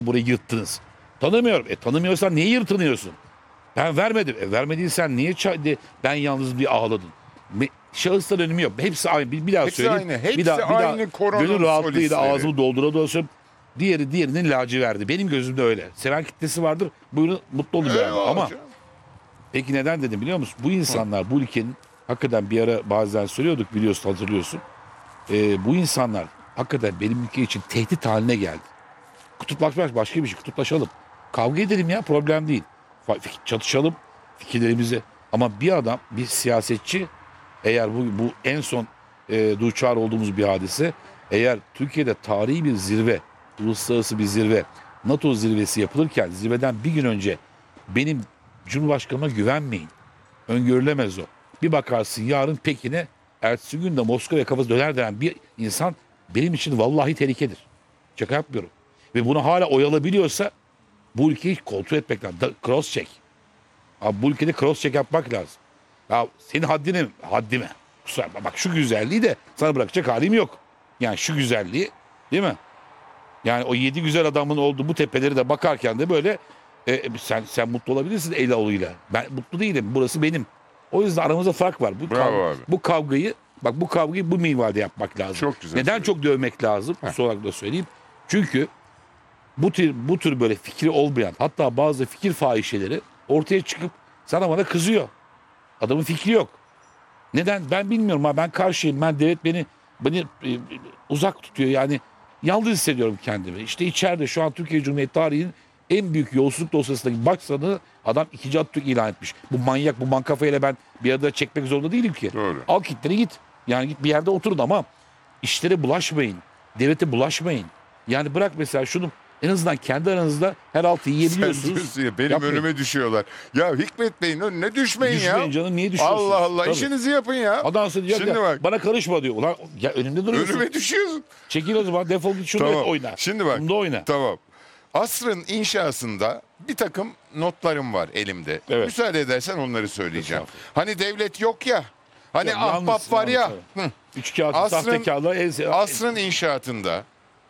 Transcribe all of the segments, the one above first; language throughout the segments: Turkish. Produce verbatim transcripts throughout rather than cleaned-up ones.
burayı yırttınız. Tanımıyorum. E tanımıyorsan niye yırtınıyorsun? Ben vermedim. E vermediysen niye çay- ben yalnız bir ağladın? Me şahıslar önümü yok. Hepsi aynı. Bir, bir daha Hepsi söyleyeyim. aynı. Hepsi bir daha, bir aynı daha, koronun gönül rahatlığıyla solistleri. ağzımı doldura doldura söylüyorum. Diğeri diğerinin laciverdi. Benim gözümde öyle. Seven kitlesi vardır. Buyurun mutlu olun beraber. Eyvallah Ama canım. peki neden dedim biliyor musun? Bu insanlar bu ülkenin hakikaten bir ara bazen söylüyorduk biliyorsun hatırlıyorsun. Ee, bu insanlar hakikaten benim ülke için tehdit haline geldi. Kutuplaşmak başka bir şey. Kutuplaşalım. Kavga edelim ya problem değil. Fa- Çatışalım fikirlerimizi. Ama bir adam, bir siyasetçi eğer bu, bu en son e, duçar olduğumuz bir hadise, eğer Türkiye'de tarihi bir zirve, uluslararası bir zirve, NATO zirvesi yapılırken zirveden bir gün önce benim Cumhurbaşkanıma güvenmeyin. Öngörülemez o. Bir bakarsın yarın Pekin'e, ertesi gün de Moskova'ya kafası döner denen bir insan benim için vallahi tehlikedir. Şaka yapmıyorum. Ve bunu hala oyalabiliyorsa bu ülkeyi kontrol etmek lazım. Da- Cross check. Abi bu ülkede cross check yapmak lazım. Ya senin haddine mi? Haddime. Kusura bakma. Bak şu güzelliği de sana bırakacak halim yok. Yani şu güzelliği değil mi? Yani o yedi güzel adamın olduğu bu tepeleri de bakarken de böyle e, sen sen mutlu olabilirsin Eylaoğlu'yla. Ben mutlu değilim. Burası benim. O yüzden aramızda fark var. Bu, Bravo kav- abi. bu kavgayı bak bu kavgayı bu minvalde yapmak lazım. Çok güzel Neden söyledin. çok dövmek lazım? Son olarak da söyleyeyim. Çünkü bu tür bu tür böyle fikri olmayan hatta bazı fikir fahişeleri ortaya çıkıp sana bana kızıyor. Adamın fikri yok. Neden? Ben bilmiyorum ama ben karşıyım. Ben devlet beni beni e, uzak tutuyor. Yani yalnız hissediyorum kendimi. İşte içeride şu an Türkiye Cumhuriyeti tarihinin en büyük yolsuzluk dosyasındaki başsanı adam ikinci Atatürk ilan etmiş. Bu manyak, bu mankafayla ben bir arada çekmek zorunda değilim ki. Doğru. Al kitleri git. Yani git bir yerde oturun ama işlere bulaşmayın. Devlete bulaşmayın. Yani bırak mesela şunu en azından kendi aranızda her altı Sen yiyebiliyorsunuz. diyorsun ya, benim Yapmayın. önüme düşüyorlar. Ya Hikmet Bey'in önüne düşmeyin, Düşmeyin ya. canım, niye düşüyorsun? Allah Allah, Tabii. işinizi yapın ya. Adam sana diyor Şimdi ki, bak. bana karışma diyor. Ulan ya önümde duruyorsun. Önüme düşüyorsun. Çekil o zaman defol git şunu Tamam. oyna. Şimdi bak. Bunda oyna. Tamam. Asrın inşasında bir takım notlarım var elimde. Evet. Müsaade edersen onları söyleyeceğim. Estağfurullah. Hani devlet yok ya. Hani Yok, ahbap yalnız, var ya. yalnız, Hı. Üç kağıt Asrın- sahtekarlar en sev- Asrın inşaatında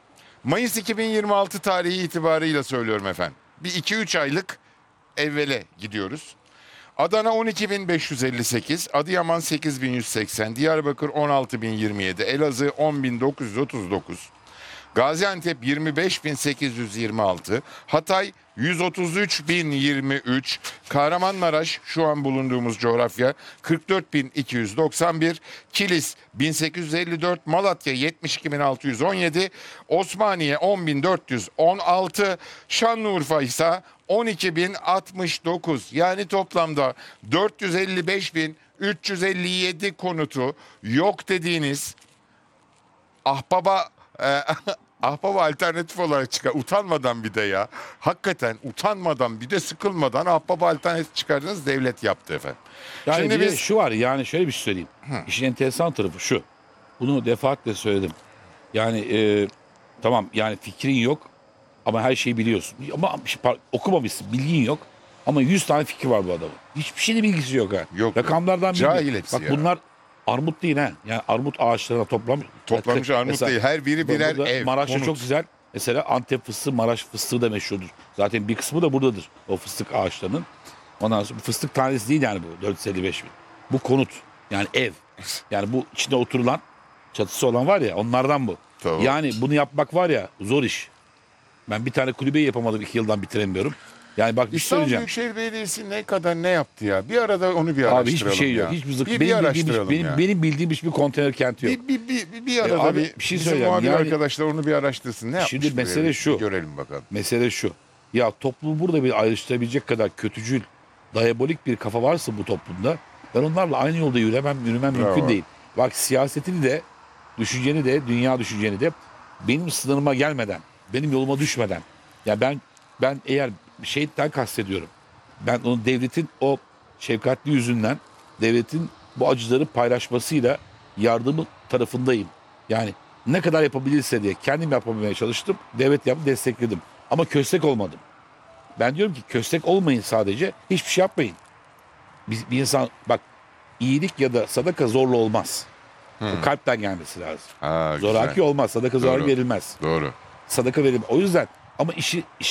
Mayıs iki bin yirmi altı tarihi itibarıyla söylüyorum efendim. Bir iki üç aylık evvele gidiyoruz. Adana on iki bin beş yüz elli sekiz, Adıyaman sekiz bin yüz seksen, Diyarbakır on altı bin yirmi yedi, Elazığ on bin dokuz yüz otuz dokuz, Gaziantep yirmi beş bin sekiz yüz yirmi altı, Hatay yüz otuz üç bin yirmi üç, Kahramanmaraş şu an bulunduğumuz coğrafya kırk dört bin iki yüz doksan bir, Kilis bin sekiz yüz elli dört, Malatya yetmiş iki bin altı yüz on yedi, Osmaniye on bin dört yüz on altı, Şanlıurfa ise on iki bin altmış dokuz. Yani toplamda dört yüz elli beş bin üç yüz elli yedi konutu yok dediğiniz ahbaba e, ahbaba alternatif olarak çıkar. Utanmadan bir de ya. Hakikaten utanmadan bir de sıkılmadan ahbaba alternatif çıkardınız, devlet yaptı efendim. Yani Şimdi bir de biz şu var yani şöyle bir şey söyleyeyim. İşin enteresan tarafı şu. Bunu defaatle söyledim. Yani e, tamam yani fikrin yok ama her şeyi biliyorsun. Ama par- okumamışsın, bilgin yok. Ama yüz tane fikir var bu adamın. Hiçbir şeyin bilgisi yok ha. Yok. Rakamlardan Cahil bilmiyor. hepsi Bak ya. bunlar armut değil ha. Yani armut ağaçlarına toplamış. toplamış armut Mesela değil. Her biri birer burada ev. Maraş'ta konut. çok güzel. Mesela Antep fıstığı, Maraş fıstığı da meşhurdur. Zaten bir kısmı da buradadır. O fıstık ağaçlarının. Ondan sonra bu fıstık tanesi değil yani bu dört yüz elli beş bin. Bu konut. Yani ev. Yani bu içinde oturulan çatısı olan var ya onlardan bu. Tamam. Yani bunu yapmak var ya zor iş. Ben bir tane kulübeyi yapamadım iki yıldan bitiremiyorum. Yani bak bir şey İstanbul söyleyeceğim. Büyükşehir Belediyesi ne kadar ne yaptı ya? Bir arada onu bir araştıralım. Abi hiçbir şey yok. ya. Hiçbir zık. Bir, benim, bir bildiğim, araştıralım benim, ya. benim bildiğim hiçbir konteyner kenti yok. Bir, bir, bir, bir arada E abi, bir, bir şey bizim söyleyeceğim. muhabir Yani- arkadaşlar onu bir araştırsın. Ne yapmış Şimdi bu mesele devlet? şu. Bir görelim bakalım. Mesele şu. Ya toplumu burada bir ayrıştırabilecek kadar kötücül, diabolik bir kafa varsa bu toplumda ben onlarla aynı yolda yürümem, yürümem Bravo. mümkün değil. Bak siyasetini de, düşünceni de, dünya düşünceni de benim sınırıma gelmeden, benim yoluma düşmeden. Ya ben ben eğer şeyden kastediyorum. Ben onun devletin o şefkatli yüzünden devletin bu acıları paylaşmasıyla yardımı tarafındayım. Yani ne kadar yapabilirse diye kendim yapabilmeye çalıştım. Devlet yaptı, destekledim. Ama köstek olmadım. Ben diyorum ki köstek olmayın sadece. Hiçbir şey yapmayın. Bir, bir insan bak iyilik ya da sadaka zorla olmaz. O kalpten gelmesi lazım. Ha, güzel. Zoraki olmaz. Sadaka zoraki Doğru. verilmez. Doğru. Sadaka verilmez. O yüzden Ama işi